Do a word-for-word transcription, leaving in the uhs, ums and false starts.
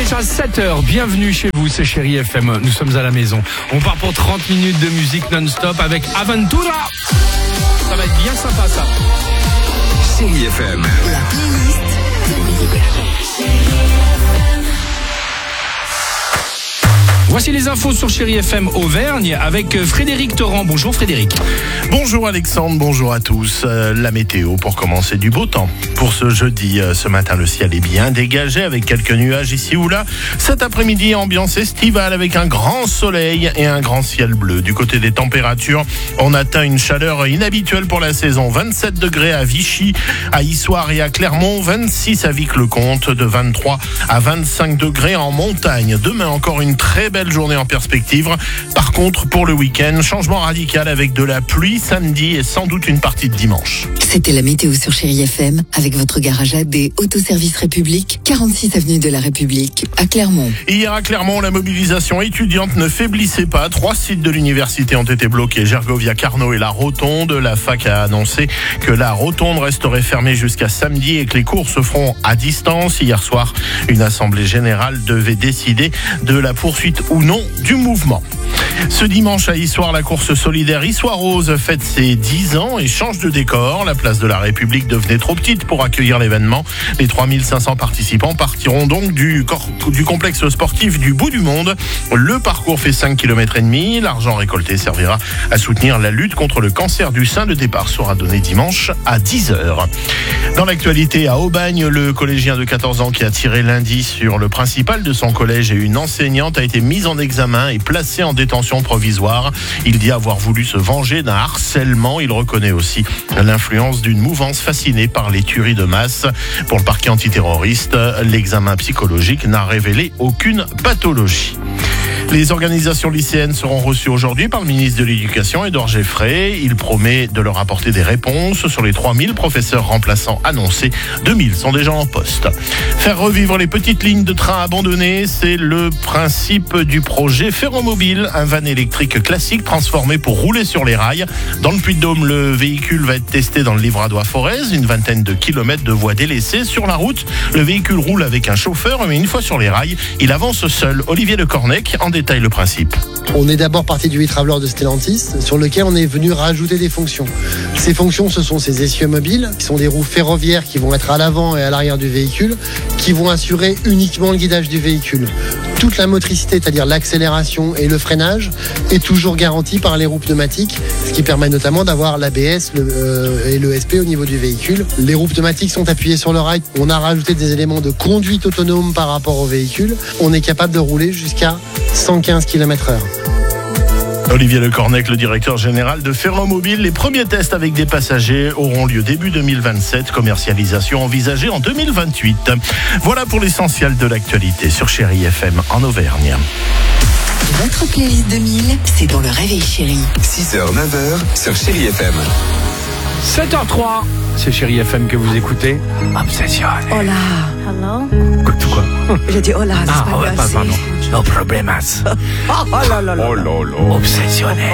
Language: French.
déjà sept heures, bienvenue chez vous, c'est Chérie F M, nous sommes à la maison. On part pour trente minutes de musique non-stop avec Aventura. Ça va être bien sympa ça. Chérie F M. La playlist de Voici les infos sur Chérie F M Auvergne avec Frédéric Torrent. Bonjour Frédéric. Bonjour Alexandre, bonjour à tous. Euh, la météo pour commencer, du beau temps. Pour ce jeudi, euh, ce matin, le ciel est bien dégagé avec quelques nuages ici ou là. Cet après-midi, ambiance estivale avec un grand soleil et un grand ciel bleu. Du côté des températures, on atteint une chaleur inhabituelle pour la saison. vingt-sept degrés à Vichy, à Issoire et à Clermont, vingt-six à Vic-le-Comte, de vingt-trois à vingt-cinq degrés en montagne. Demain, encore une très belle journée en perspective. Par contre, pour le week-end, changement radical avec de la pluie samedi et sans doute une partie de dimanche. C'était la météo sur Chérie F M avec votre garage A D Autoservice République, quarante-six avenue de la République à Clermont. Hier à Clermont, la mobilisation étudiante ne faiblissait pas. Trois sites de l'université ont été bloqués, Gergovia, Carnot et la Rotonde. La fac a annoncé que la Rotonde resterait fermée jusqu'à samedi et que les cours se feront à distance. Hier soir, une assemblée générale devait décider de la poursuite ou non du mouvement. Ce dimanche à Issoire, la course solidaire Issoire Rose fête ses dix ans et change de décor. La place de la République devenait trop petite pour accueillir l'événement. Les trois mille cinq cents participants partiront donc du, cor- du complexe sportif du bout du monde. Le parcours fait cinq kilomètres et demi. L'argent récolté servira à soutenir la lutte contre le cancer du sein. Le départ sera donné dimanche à dix heures. Dans l'actualité, à Aubagne, le collégien de quatorze ans qui a tiré lundi sur le principal de son collège et une enseignante a été mis en examen et placé en détention provisoire. Il dit avoir voulu se venger d'un harcèlement. Il reconnaît aussi l'influence d'une mouvance fascinée par les tueries de masse. Pour le parquet antiterroriste, l'examen psychologique n'a révélé aucune pathologie. Les organisations lycéennes seront reçues aujourd'hui par le ministre de l'Éducation, Édouard Geffray. Il promet de leur apporter des réponses sur les trois mille professeurs remplaçants annoncés. deux mille sont déjà en poste. Faire revivre les petites lignes de train abandonnées, c'est le principe du projet Ferromobile, un van électrique classique transformé pour rouler sur les rails. Dans le Puy-de-Dôme, le véhicule va être testé dans le Livradois-Forez, une vingtaine de kilomètres de voies délaissées. Sur la route, le véhicule roule avec un chauffeur, mais une fois sur les rails, il avance seul. Olivier Le Cornec en détaille le principe. On est d'abord parti du e-traveler de Stellantis, sur lequel on est venu rajouter des fonctions. Ces fonctions, ce sont ces essieux mobiles, qui sont des roues ferroviaires qui vont être à l'avant et à l'arrière du véhicule, qui vont assurer uniquement le guidage du véhicule. Toute la motricité, c'est-à-dire l'accélération et le freinage, est toujours garantie par les roues pneumatiques, ce qui permet notamment d'avoir l'A B S le, euh, et l'E S P au niveau du véhicule. Les roues pneumatiques sont appuyées sur le rail. On a rajouté des éléments de conduite autonome par rapport au véhicule. On est capable de rouler jusqu'à cent quinze kilomètres heure. Olivier Le Cornec, le directeur général de Ferromobile. Les premiers tests avec des passagers auront lieu début deux mille vingt-sept. Commercialisation envisagée en deux mille vingt-huit. Voilà pour l'essentiel de l'actualité sur Chérie F M en Auvergne. Votre playlist deux mille, c'est dans le Réveil Chérie. six heures neuf heures sur Chérie F M. sept heures trois, c'est Chérie F M que vous écoutez. Obsession. Hola. Hello. Tout quoi? J'ai dit hola. Ah, c'est pas ouais, grave, pardon. c'est- No problemas. Oh là là là. Obsessionné.